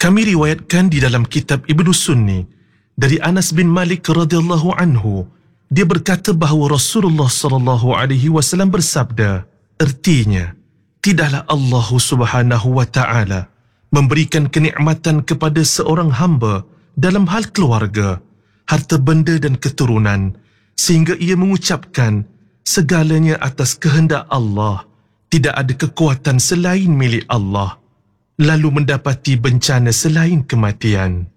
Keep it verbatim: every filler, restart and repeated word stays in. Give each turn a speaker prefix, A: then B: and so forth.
A: Kami riwayatkan di dalam kitab Ibnu Sunni dari Anas bin Malik radhiyallahu anhu, dia berkata bahawa Rasulullah sallallahu alaihi wasallam bersabda, artinya, tidaklah Allah Subhanahu wa taala memberikan kenikmatan kepada seorang hamba dalam hal keluarga, harta benda dan keturunan, sehingga ia mengucapkan segalanya atas kehendak Allah, tidak ada kekuatan selain milik Allah, lalu mendapati bencana selain kematian.